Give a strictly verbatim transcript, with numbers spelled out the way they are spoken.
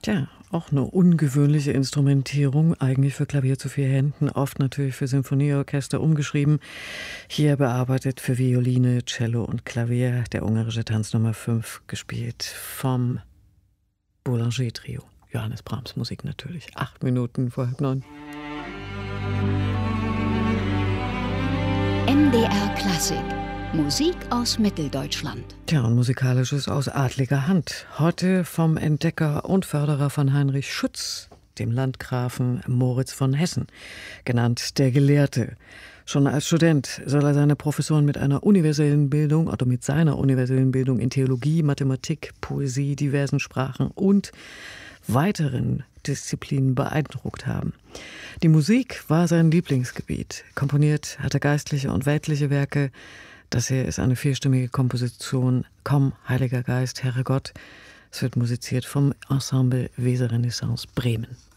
Tja, auch eine ungewöhnliche Instrumentierung, eigentlich für Klavier zu vier Händen, oft natürlich für Symphonieorchester umgeschrieben. Hier bearbeitet für Violine, Cello und Klavier der ungarische Tanz Nummer fünf, gespielt vom Boulanger-Trio. Johannes Brahms Musik natürlich. Acht Minuten vor halb neun. M D R Klassik. Musik aus Mitteldeutschland. Tja, und Musikalisches aus adliger Hand. Heute vom Entdecker und Förderer von Heinrich Schütz, dem Landgrafen Moritz von Hessen, genannt der Gelehrte. Schon als Student soll er seine Professoren mit einer universellen Bildung, oder mit seiner universellen Bildung in Theologie, Mathematik, Poesie, diversen Sprachen und weiteren Disziplinen beeindruckt haben. Die Musik war sein Lieblingsgebiet. Komponiert hat er geistliche und weltliche Werke. Das hier ist eine vierstimmige Komposition, Komm, Heiliger Geist, Herre Gott. Es wird musiziert vom Ensemble Weser Renaissance Bremen.